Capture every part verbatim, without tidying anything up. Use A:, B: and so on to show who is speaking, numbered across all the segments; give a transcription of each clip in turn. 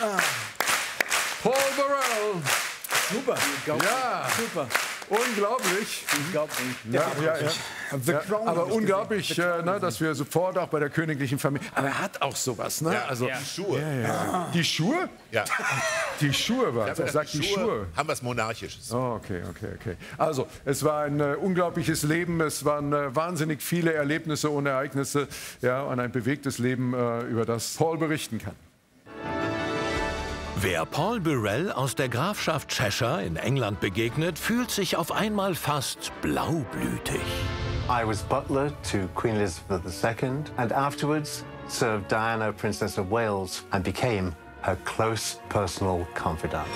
A: Paul Burrell.
B: Super.
A: Ja,
B: Super.
A: Unglaublich.
B: Unglaublich.
A: Ja, ja, ja.
B: The
A: Ja,
B: Crown
A: aber
B: hab ich
A: unglaublich,
B: gesehen. The
A: äh,
B: Crown
A: ne, dass wir sofort auch bei der königlichen Familie. Aber er hat auch sowas, ne?
C: Ja,
A: also,
C: die Schuhe.
A: Ja, ja. Die Schuhe?
C: Ja.
A: Die Schuhe waren.
C: Dafür,
A: Er
C: dass
A: sagt die Schuhe.
C: haben was Monarchisches.
A: Oh, okay, okay, okay. Also, es war ein äh, unglaubliches Leben. Es waren äh, wahnsinnig viele Erlebnisse und Ereignisse. Ja, und ein bewegtes Leben, äh, über das Paul berichten kann.
D: Wer Paul Burrell aus der Grafschaft Cheshire in England begegnet, fühlt sich auf einmal fast blaublütig.
E: I was butler to Queen Elizabeth the Second and afterwards served Diana, Princess of Wales, and became her close personal confidant.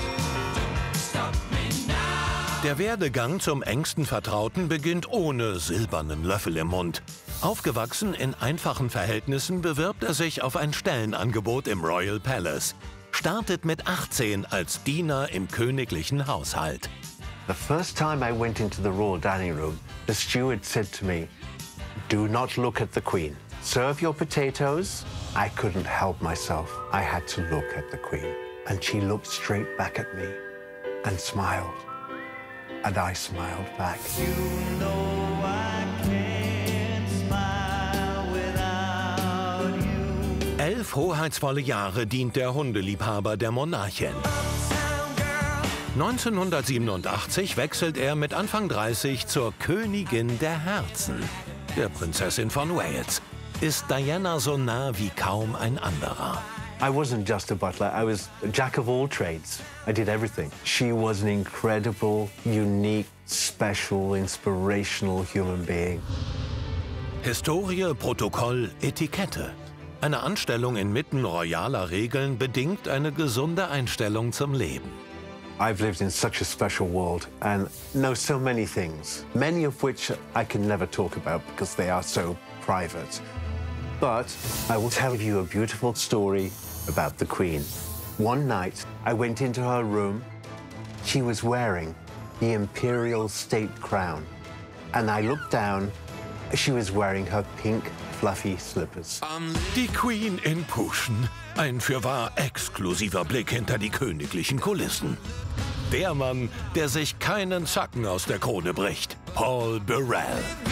D: Der Werdegang zum engsten Vertrauten beginnt ohne silbernen Löffel im Mund. Aufgewachsen in einfachen Verhältnissen bewirbt er sich auf ein Stellenangebot im Royal Palace. Startet mit achtzehn als Diener im königlichen Haushalt.
E: The first time I went into the royal dining room, the steward said to me, "Do not look at the Queen. Serve your potatoes." I couldn't help myself. I had to look at the Queen. And she looked straight back at me and smiled. And I smiled back.
F: You know I can't smile without you.
D: Elf hoheitsvolle Jahre dient der Hundeliebhaber der Monarchin. neunzehnhundertsiebenundachtzig wechselt er mit Anfang dreißig zur Königin der Herzen, der Prinzessin von Wales. Ist Diana so nah wie kaum ein anderer.
E: I wasn't just a butler, I was a jack of all trades. I did everything. She was an incredible, unique, special, inspirational human being.
D: Historie, Protokoll, Etikette. Eine Anstellung inmitten royaler Regeln bedingt eine gesunde Einstellung zum Leben.
E: I've lived in such a special world and know so many things, many of which I can never talk about because they are so private. But I will tell you a beautiful story about the Queen. One night, I went into her room. She was wearing the imperial state crown. And I looked down. She was wearing her pink, fluffy slippers.
D: Die Queen in Puschen. Ein fürwahr exklusiver Blick hinter die königlichen Kulissen. Der Mann, der sich keinen Zacken aus der Krone bricht. Paul Burrell.